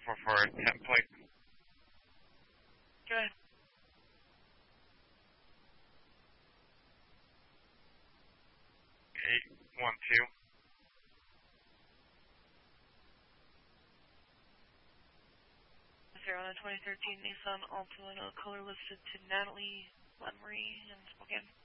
444 template. Go ahead. 812. On a 2013 Nissan Altima, color listed to Natalie Lemry in Spokane.